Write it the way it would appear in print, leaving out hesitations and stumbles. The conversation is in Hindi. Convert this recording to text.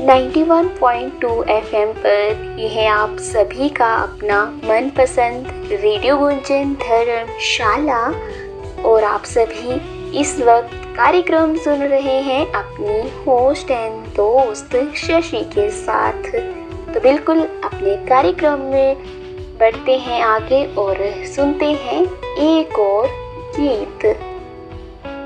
91.2 एफएम पर यह है आप सभी का अपना मनपसंद रेडियो गुंजन धर्मशाला। और आप सभी इस वक्त कार्यक्रम सुन रहे हैं अपनी होस्ट एंड दोस्त शशि के साथ। तो बिल्कुल अपने कार्यक्रम में बढ़ते हैं आगे और सुनते हैं एक और गीत।